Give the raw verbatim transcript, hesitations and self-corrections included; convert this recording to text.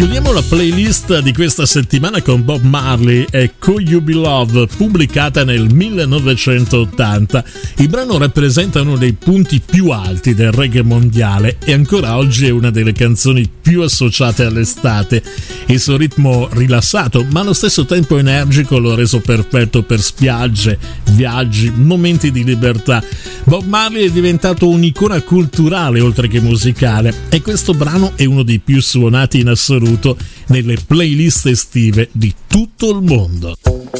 Chiudiamo la playlist di questa settimana con Bob Marley e Could You Be Love, pubblicata nel millenovecentottanta. Il brano rappresenta uno dei punti più alti del reggae mondiale e ancora oggi è una delle canzoni più associate all'estate. Il suo ritmo rilassato ma allo stesso tempo energico lo ha reso perfetto per spiagge, viaggi, momenti di libertà. Bob Marley è diventato un'icona culturale oltre che musicale e questo brano è uno dei più suonati in assoluto nelle playlist estive di tutto il mondo.